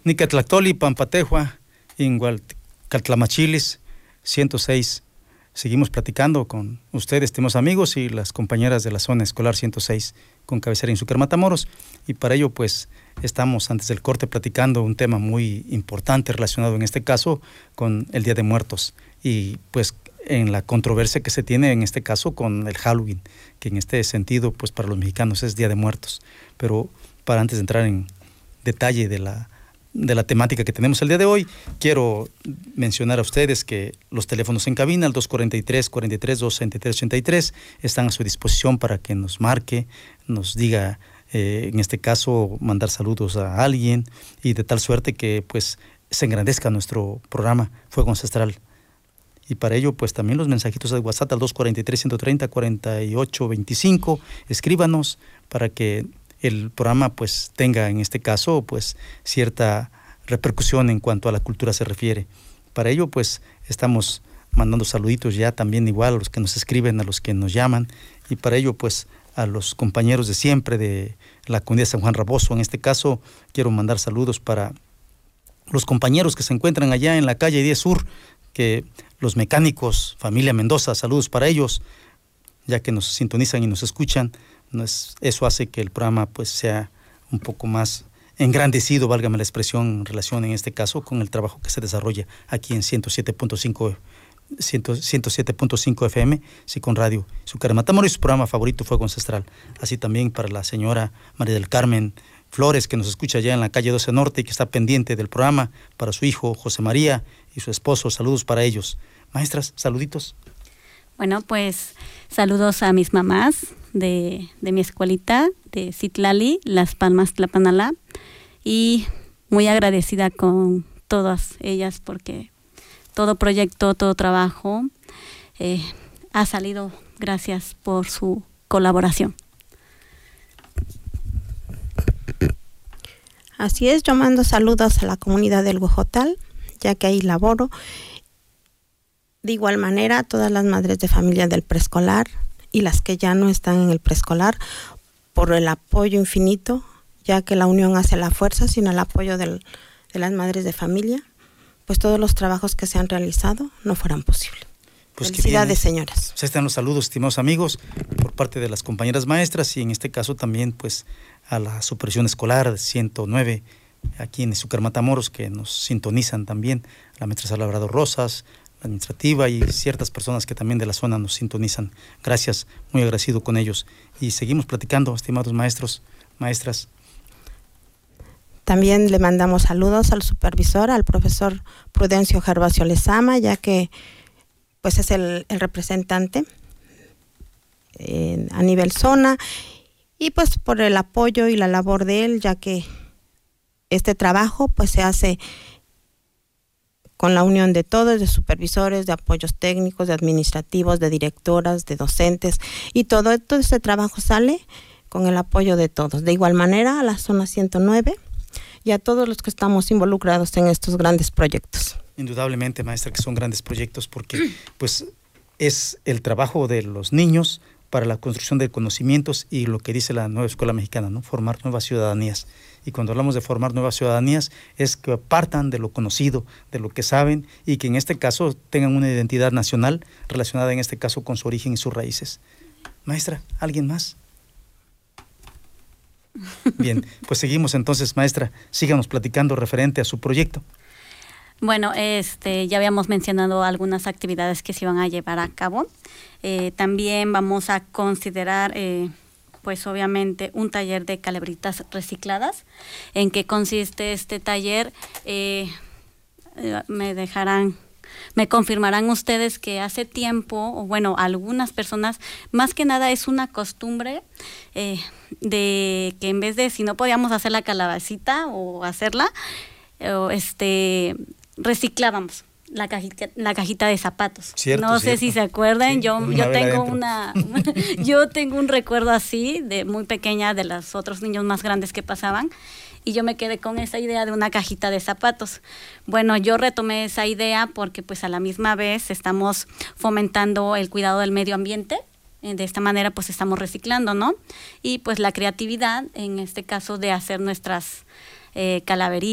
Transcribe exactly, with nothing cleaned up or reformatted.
Nicatlactoli, Pampatejua, Ingualcaltlamachilis, ciento seis. Seguimos platicando con ustedes, estimados amigos, y las compañeras de la zona escolar ciento seis con cabecera en Xúcar, Matamoros, y para ello pues estamos antes del corte platicando un tema muy importante relacionado en este caso con el Día de Muertos y pues en la controversia que se tiene en este caso con el Halloween, que en este sentido pues para los mexicanos es Día de Muertos. Pero para antes de entrar en detalle de la de la temática que tenemos el día de hoy, quiero mencionar a ustedes que los teléfonos en cabina, el dos cuarenta y tres, cuarenta y tres, dos sesenta y tres, ochenta y tres, están a su disposición para que nos marque, nos diga, eh, en este caso, mandar saludos a alguien, y de tal suerte que pues se engrandezca nuestro programa Fuego Ancestral. Y para ello, pues también los mensajitos de WhatsApp al dos cuarenta y tres, ciento treinta, cuarenta y ocho veinticinco, escríbanos para que el programa pues tenga en este caso pues cierta repercusión en cuanto a la cultura se refiere. Para ello pues estamos mandando saluditos ya también igual a los que nos escriben, a los que nos llaman, y para ello pues a los compañeros de siempre de la comunidad de San Juan Raboso. En este caso quiero mandar saludos para los compañeros que se encuentran allá en la calle diez Sur, que los mecánicos, familia Mendoza, saludos para ellos, ya que nos sintonizan y nos escuchan. Eso hace que el programa pues sea un poco más engrandecido, válgame la expresión, en relación en este caso con el trabajo que se desarrolla aquí en ciento siete punto cinco F M, sí, con Radio Xúcar Matamoros, y su programa favorito Fuego Ancestral. Así también para la señora María del Carmen Flores, que nos escucha allá en la calle doce Norte y que está pendiente del programa, para su hijo José María y su esposo, saludos para ellos. Maestras, saluditos. Bueno, pues saludos a mis mamás de, de mi escuelita, de Citlali, Las Palmas, Tlapanalá, y muy agradecida con todas ellas porque todo proyecto, todo trabajo eh, ha salido gracias por su colaboración. Así es, yo mando saludos a la comunidad del Huejotal, ya que ahí laboro. De igual manera, a todas las madres de familia del preescolar y las que ya no están en el preescolar, por el apoyo infinito, ya que la unión hace la fuerza. Sin el apoyo del, de las madres de familia, pues todos los trabajos que se han realizado no fueran posibles. Pues felicidades, señoras. Pues ahí están los saludos, estimados amigos, por parte de las compañeras maestras, y en este caso también pues a la Supervisión Escolar ciento nueve, aquí en Xúcar Matamoros, que nos sintonizan también, la maestra Labrador Rosas, administrativa, y ciertas personas que también de la zona nos sintonizan. Gracias, muy agradecido con ellos. Y seguimos platicando, estimados maestros, maestras. También le mandamos saludos al supervisor, al profesor Prudencio Gervasio Lezama, ya que pues es el, el representante eh, a nivel zona, y pues por el apoyo y la labor de él, ya que este trabajo pues se hace con la unión de todos, de supervisores, de apoyos técnicos, de administrativos, de directoras, de docentes, y todo, todo este trabajo sale con el apoyo de todos. De igual manera a la zona ciento nueve y a todos los que estamos involucrados en estos grandes proyectos. Indudablemente, maestra, que son grandes proyectos porque pues es el trabajo de los niños para la construcción de conocimientos y lo que dice la nueva escuela mexicana, ¿no? Formar nuevas ciudadanías. Y cuando hablamos de formar nuevas ciudadanías es que partan de lo conocido, de lo que saben, y que en este caso tengan una identidad nacional relacionada en este caso con su origen y sus raíces. Maestra, ¿alguien más? Bien, pues seguimos entonces, maestra, síganos platicando referente a su proyecto. Bueno, este, ya habíamos mencionado algunas actividades que se iban a llevar a cabo. Eh, también vamos a considerar, eh, pues obviamente, un taller de calabritas recicladas. ¿En qué consiste este taller? Eh, eh, me dejarán, me confirmarán ustedes que hace tiempo, o bueno, algunas personas, más que nada es una costumbre eh, de que en vez de, si no podíamos hacer la calabacita o hacerla, o este... reciclábamos la cajita, la cajita de zapatos. Cierto, no cierto. sé si se acuerdan, sí, yo, yo tengo adentro. una yo tengo un recuerdo así de muy pequeña de los otros niños más grandes que pasaban, y yo me quedé con esa idea de una cajita de zapatos. Bueno, yo retomé esa idea porque pues a la misma vez estamos fomentando el cuidado del medio ambiente. De esta manera pues estamos reciclando, ¿no? Y pues la creatividad, en este caso, de hacer nuestras eh, calaveritas